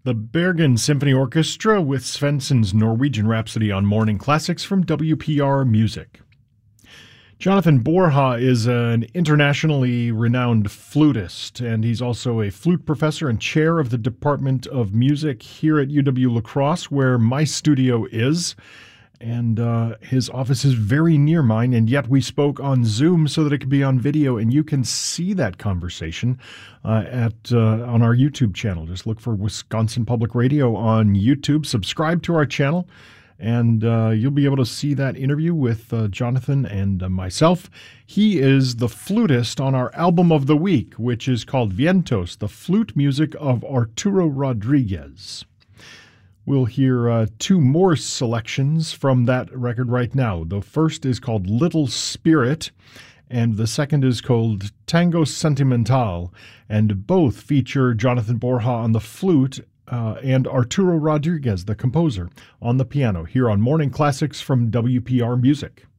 The Bergen Symphony Orchestra with Svensson's Norwegian Rhapsody on Morning Classics from WPR Music. Jonathan Borja is an internationally renowned flutist, and he's also a flute professor and chair of the Department of Music here at UW La Crosse, where my studio is. And his office is very near mine, and yet we spoke on Zoom so that it could be on video, and you can see that conversation on our YouTube channel. Just look for Wisconsin Public Radio on YouTube. Subscribe to our channel, and you'll be able to see that interview with Jonathan and myself. He is the flutist on our album of the week, which is called Vientos, the flute music of Arturo Rodriguez. We'll hear two more selections from that record right now. The first is called Little Spirit, and the second is called Tango Sentimental, and both feature Jonathan Borja on the flute and Arturo Rodriguez, the composer, on the piano, here on Morning Classics from WPR Music.